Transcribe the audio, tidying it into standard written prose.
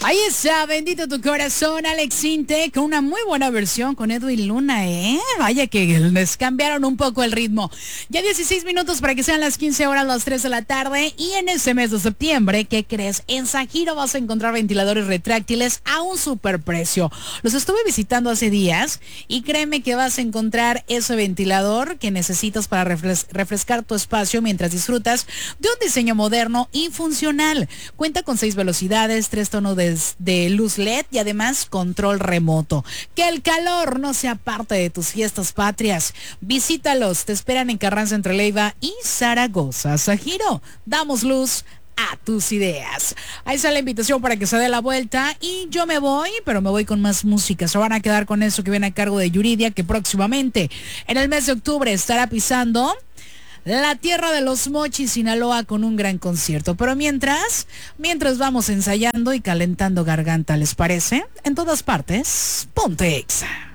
Ahí está, bendito tu corazón, Alex Intec, con una muy buena versión con Edwin Luna, ¿eh? Vaya que les cambiaron un poco el ritmo. Ya 16 minutos para que sean las 15 horas, las 3 de la tarde. Y en este mes de septiembre, ¿qué crees? En Sajiro vas a encontrar ventiladores retráctiles a un superprecio. Los estuve visitando hace días y créeme que vas a encontrar ese ventilador que necesitas para refrescar tu espacio mientras disfrutas de un diseño moderno y funcional. Cuenta con 6 velocidades, 3 tonos de luz LED y además control remoto. Que el calor no sea parte de tus fiestas patrias. Visítalos, te esperan en Carranza entre Leiva y Zaragoza. Sajiro, damos luz a tus ideas. Ahí está la invitación para que se dé la vuelta y yo me voy, pero me voy con más música. Se van a quedar con eso que viene a cargo de Yuridia, que próximamente en el mes de octubre estará pisando la tierra de los Mochis, Sinaloa, con un gran concierto. Pero mientras vamos ensayando y calentando garganta, ¿les parece? En todas partes, ponte Exa.